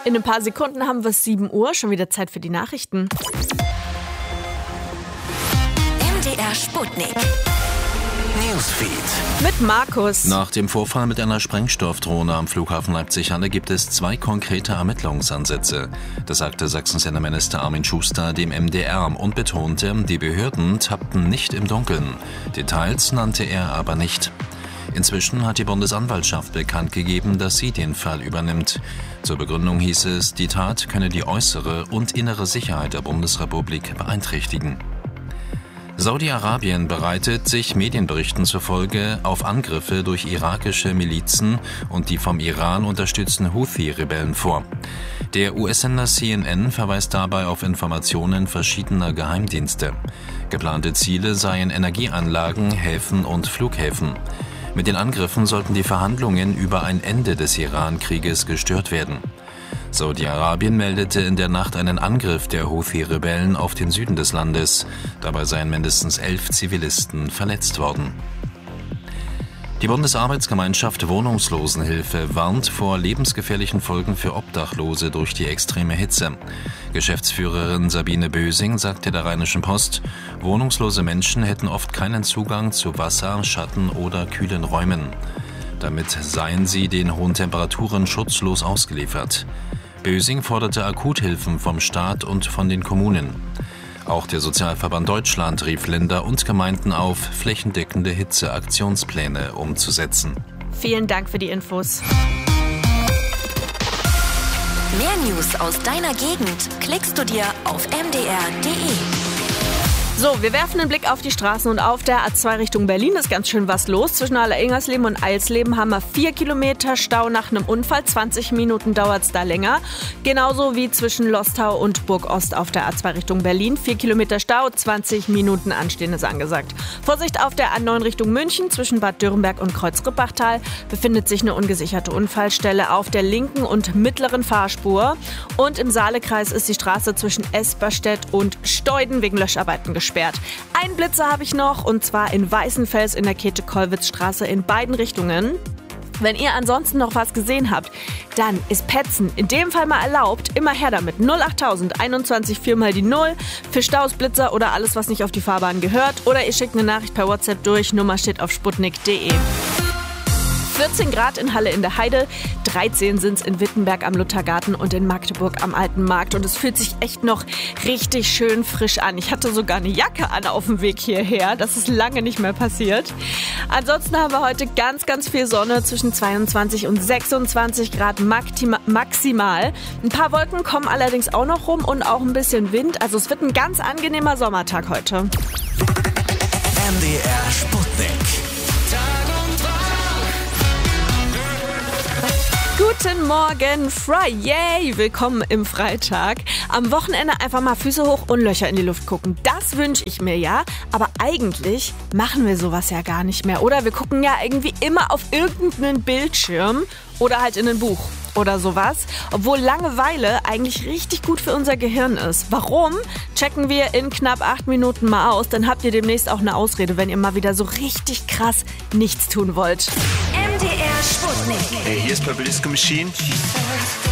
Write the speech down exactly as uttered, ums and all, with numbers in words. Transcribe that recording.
In ein paar Sekunden haben wir es sieben Uhr, schon wieder Zeit für die Nachrichten. M D R Sputnik. Newsfeed. Mit Markus. Nach dem Vorfall mit einer Sprengstoffdrohne am Flughafen Leipzig-Halle gibt es zwei konkrete Ermittlungsansätze. Das sagte Sachsens Innenminister Armin Schuster dem M D R und betonte, die Behörden tappten nicht im Dunkeln. Details nannte er aber nicht. Inzwischen hat die Bundesanwaltschaft bekannt gegeben, dass sie den Fall übernimmt. Zur Begründung hieß es, die Tat könne die äußere und innere Sicherheit der Bundesrepublik beeinträchtigen. Saudi-Arabien bereitet sich Medienberichten zufolge auf Angriffe durch irakische Milizen und die vom Iran unterstützten Houthi-Rebellen vor. Der U S-Sender C N N verweist dabei auf Informationen verschiedener Geheimdienste. Geplante Ziele seien Energieanlagen, Häfen und Flughäfen. Mit den Angriffen sollten die Verhandlungen über ein Ende des Iran-Krieges gestört werden. Saudi-Arabien meldete in der Nacht einen Angriff der Houthi-Rebellen auf den Süden des Landes. Dabei seien mindestens elf Zivilisten verletzt worden. Die Bundesarbeitsgemeinschaft Wohnungslosenhilfe warnt vor lebensgefährlichen Folgen für Obdachlose durch die extreme Hitze. Geschäftsführerin Sabine Bösing sagte der Rheinischen Post, wohnungslose Menschen hätten oft keinen Zugang zu Wasser, Schatten oder kühlen Räumen. Damit seien sie den hohen Temperaturen schutzlos ausgeliefert. Bösing forderte Akuthilfen vom Staat und von den Kommunen. Auch der Sozialverband Deutschland rief Länder und Gemeinden auf, flächendeckende Hitzeaktionspläne umzusetzen. Vielen Dank für die Infos. Mehr News aus deiner Gegend klickst du dir auf m d r punkt d e. So, wir werfen einen Blick auf die Straßen und auf der A zwei Richtung Berlin ist ganz schön was los. Zwischen Aller-Ingersleben und Eilsleben haben wir vier Kilometer Stau nach einem Unfall. zwanzig Minuten dauert es da länger. Genauso wie zwischen Lostau und Burg-Ost auf der A zwei Richtung Berlin. vier Kilometer Stau, zwanzig Minuten Anstehen ist angesagt. Vorsicht auf der A neun Richtung München. Zwischen Bad Dürrenberg und Kreuz-Rippachtal befindet sich eine ungesicherte Unfallstelle auf der linken und mittleren Fahrspur. Und im Saalekreis ist die Straße zwischen Esperstedt und Steuden wegen Löscharbeiten gesperrt. Ein Blitzer habe ich noch, und zwar in Weißenfels in der Käthe-Kollwitz-Straße in beiden Richtungen. Wenn ihr ansonsten noch was gesehen habt, dann ist Petzen in dem Fall mal erlaubt. Immer her damit. null achttausend einundzwanzig vier mal die null für Staus, Blitzer oder alles, was nicht auf die Fahrbahn gehört. Oder ihr schickt eine Nachricht per WhatsApp durch. Nummer steht auf sputnik punkt d e. vierzehn Grad in Halle in der Heide, dreizehn sind es in Wittenberg am Luthergarten und in Magdeburg am Alten Markt. Und es fühlt sich echt noch richtig schön frisch an. Ich hatte sogar eine Jacke an auf dem Weg hierher. Das ist lange nicht mehr passiert. Ansonsten haben wir heute ganz, ganz viel Sonne, zwischen zweiundzwanzig und sechsundzwanzig Grad maximal. Ein paar Wolken kommen allerdings auch noch rum und auch ein bisschen Wind. Also es wird ein ganz angenehmer Sommertag heute. M D R Sputnik. Guten Morgen, Friday! Willkommen im Freitag. Am Wochenende einfach mal Füße hoch und Löcher in die Luft gucken. Das wünsche ich mir ja. Aber eigentlich machen wir sowas ja gar nicht mehr, oder? Wir gucken ja irgendwie immer auf irgendeinen Bildschirm oder halt in ein Buch oder sowas. Obwohl Langeweile eigentlich richtig gut für unser Gehirn ist. Warum? Checken wir in knapp acht Minuten mal aus. Dann habt ihr demnächst auch eine Ausrede, wenn ihr mal wieder so richtig krass nichts tun wollt. M D R Sputnik. Hey, hier ist Purple Disco Machine.